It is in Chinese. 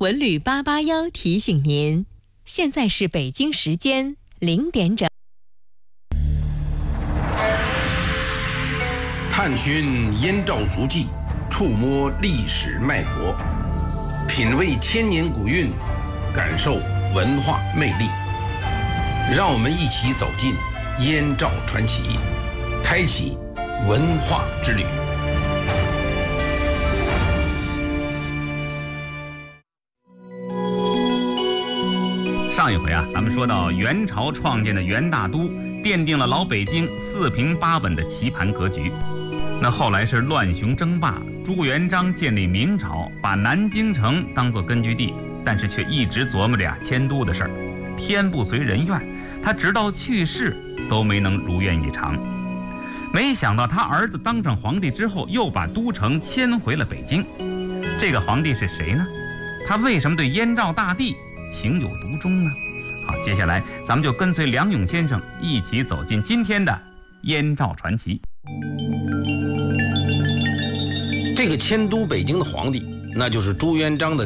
文旅881提醒您，现在是北京时间0点整。 探寻燕赵足迹，触摸历史脉搏，品味千年古韵，感受文化魅力。让我们一起走进燕赵传奇，开启文化之旅。 上一回啊，咱们说到元朝创建的元大都，奠定了老北京4平8稳的棋盘格局。那后来是乱雄争霸，朱元璋建立明朝，把南京城当作根据地，但是却一直琢磨着迁都的事儿。天不随人愿，他直到去世都没能如愿以偿。没想到他儿子当上皇帝之后，又把都城迁回了北京。这个皇帝是谁呢？他为什么对燕赵大地情有独钟呢？好，接下来咱们就跟随梁勇先生一起走进今天的燕赵传奇。 这个迁都北京的皇帝，那就是朱元璋的